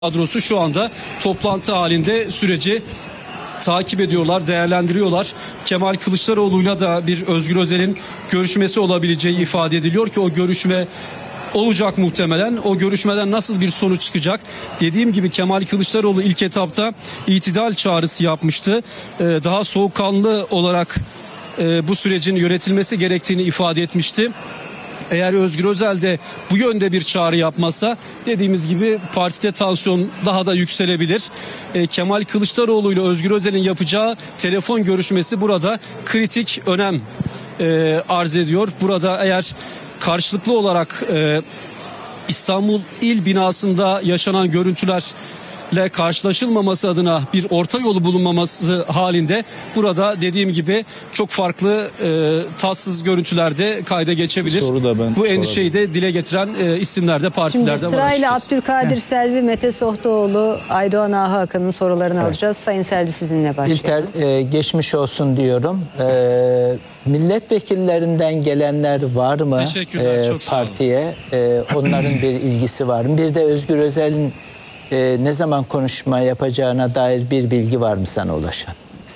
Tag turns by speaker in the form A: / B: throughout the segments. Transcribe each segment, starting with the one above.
A: kadrosu şu anda toplantı halinde süreci takip ediyorlar, değerlendiriyorlar. Kemal Kılıçdaroğlu'yla da bir Özgür Özel'in görüşmesi olabileceği ifade ediliyor ki o görüşme olacak muhtemelen. O görüşmeden nasıl bir sonuç çıkacak? Dediğim gibi Kemal Kılıçdaroğlu ilk etapta itidal çağrısı yapmıştı. Daha soğukkanlı olarak bu sürecin yönetilmesi gerektiğini ifade etmişti. Eğer Özgür Özel de bu yönde bir çağrı yapmazsa dediğimiz gibi partide tansiyon daha da yükselebilir. Kemal Kılıçdaroğlu ile Özgür Özel'in yapacağı telefon görüşmesi burada kritik önem arz ediyor. Burada eğer karşılıklı olarak İstanbul İl binasında yaşanan görüntülerle karşılaşılmaması adına bir orta yolu bulunmaması halinde burada dediğim gibi çok farklı tatsız görüntülerde kayda geçebilir. Bu endişeyi de dile getiren isimler de partilerde var.
B: Şimdi sırayla Abdülkadir Selvi, Mete Sohtoğlu, Aydoğan Ağa Hakan'ın sorularını alacağız. Sayın Selvi, sizinle başlayalım.
C: İlker, geçmiş olsun diyorum. Milletvekillerinden gelenler var mı
A: çok
C: partiye? Onların bir ilgisi var mı? Bir de Özgür Özel'in ne zaman konuşma yapacağına dair bir bilgi var mı sana ulaşan?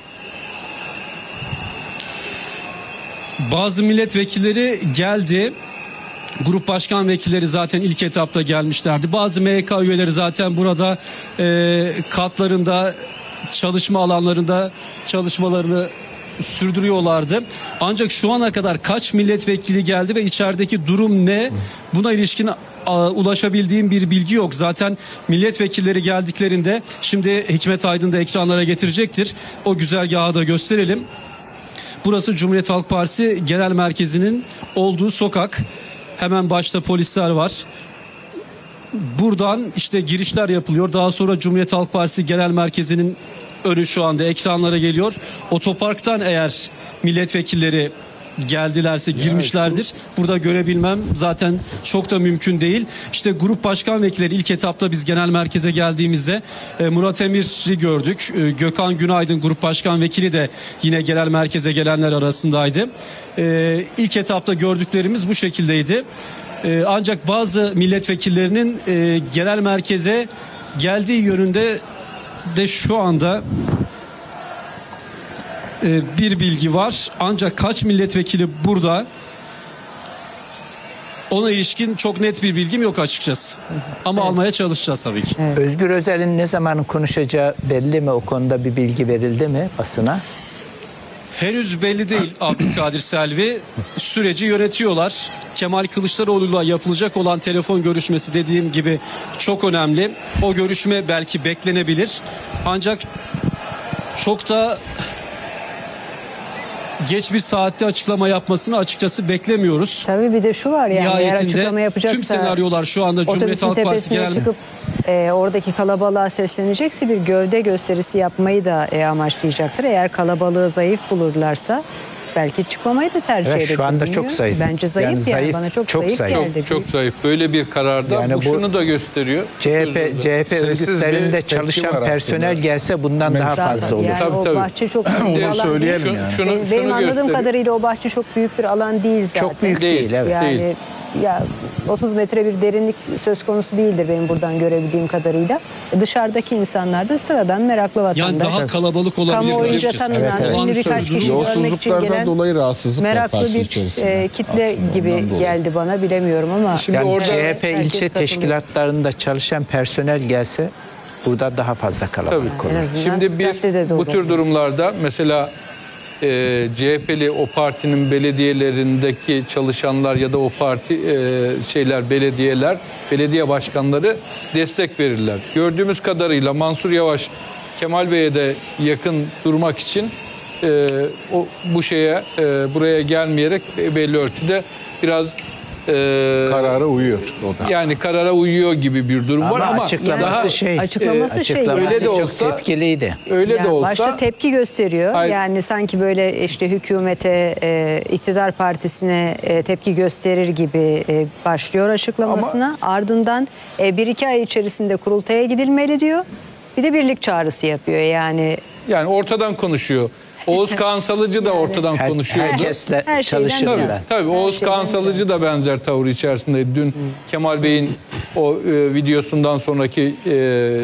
A: Bazı milletvekilleri geldi. Grup başkan vekilleri zaten ilk etapta gelmişlerdi. Bazı MYK üyeleri zaten burada katlarında, çalışma alanlarında çalışmalarını sürdürüyorlardı. Ancak şu ana kadar kaç milletvekili geldi ve içerideki durum ne? Buna ilişkin ulaşabildiğim bir bilgi yok. Zaten milletvekilleri geldiklerinde şimdi Hikmet Aydın da ekranlara getirecektir. O güzergahı da gösterelim. Burası Cumhuriyet Halk Partisi Genel Merkezi'nin olduğu sokak. Hemen başta polisler var. Buradan işte girişler yapılıyor. Daha sonra Cumhuriyet Halk Partisi Genel Merkezi'nin önü şu anda ekranlara geliyor. Otoparktan eğer milletvekilleri geldilerse girmişlerdir. Burada görebilmem zaten çok da mümkün değil. İşte grup başkan vekilleri ilk etapta biz genel merkeze geldiğimizde Murat Emir'i gördük. Gökhan Günaydın grup başkan vekili de yine genel merkeze gelenler arasındaydı. İlk etapta gördüklerimiz bu şekildeydi. Ancak bazı milletvekillerinin genel merkeze geldiği yönünde de şu anda bir bilgi var. Ancak kaç milletvekili burada, ona ilişkin çok net bir bilgim yok açıkçası. Ama almaya çalışacağız tabii ki.
C: Evet. Özgür Özel'in ne zaman konuşacağı belli mi? O konuda bir bilgi verildi mi basına?
A: Henüz belli değil Abdülkadir Selvi. Süreci yönetiyorlar. Kemal Kılıçdaroğlu'yla yapılacak olan telefon görüşmesi dediğim gibi çok önemli. O görüşme belki beklenebilir. Ancak çok da geç bir saatte açıklama yapmasını açıkçası beklemiyoruz.
B: Tabii bir de şu var yani, eğer açıklama yapacaksa,
A: tüm senaryolar şu anda Cumhuriyet Halk Partisi Genel
B: çıkıp oradaki kalabalığa seslenecekse bir gövde gösterisi yapmayı da amaçlayacaktır. Eğer kalabalığı zayıf bulurlarsa belki çıkmamayı da tercih edebilir.
C: Şu anda çok zayıf.
B: Bence zayıf yani, bana çok zayıf geldi.
D: Çok zayıf. Böyle bir kararda
C: yani
D: bu şunu da gösteriyor.
C: CHP örgütlerinde çalışan personel gelse bundan daha fazla olur.
B: Yani o bahçe çok büyük bir alan
D: söyleyelim
B: değil.
D: yani.
B: Benim anladığım kadarıyla o bahçe çok büyük bir alan değil zaten.
C: Çok büyük değil, evet.
B: Yani
D: değil.
B: ya 30 metre bir derinlik söz konusu değildir benim buradan görebildiğim kadarıyla. Dışarıdaki insanlar da sıradan meraklı vatandaş.
A: Yani daha kalabalık olabilir.
B: Kamuoyunca tanınan, ünlü birkaç kişi görmek için gelen
E: dolayı rahatsızlık
B: meraklı bir kitle gibi geldi bana, bilemiyorum ama.
C: Şimdi yani
B: orada
C: CHP ilçe teşkilatlarında çalışan personel gelse burada daha fazla kalabalık olur.
D: Şimdi bu tür durumlarda mesela CHP'li o partinin belediyelerindeki çalışanlar ya da o parti belediye başkanları destek verirler. Gördüğümüz kadarıyla Mansur Yavaş Kemal Bey'e de yakın durmak için buraya gelmeyerek belli ölçüde biraz
E: karara uyuyor o da.
D: Yani karara uyuyor gibi bir durum var ama
B: açıklaması
D: öyle de olsa
C: çok tepkiliydi.
D: Öyle
B: yani
D: de olsa
B: başta tepki gösteriyor.
D: Hayır.
B: Yani sanki böyle işte hükümete, iktidar partisine tepki gösterir gibi başlıyor açıklamasına. Ardından 1-2 ay içerisinde kurultaya gidilmeli diyor. Bir de birlik çağrısı yapıyor yani.
D: Yani ortadan konuşuyor. Oğuz Kansalıcı da ortadan konuşuyordu.
C: Herkesle
B: Her şeyden
C: çalışırlar.
B: biraz.
D: Tabii
B: Her
D: Oğuz
B: şeyden
D: Kansalıcı da benzer tavır içerisindeydi. Dün Kemal Bey'in o videosundan sonraki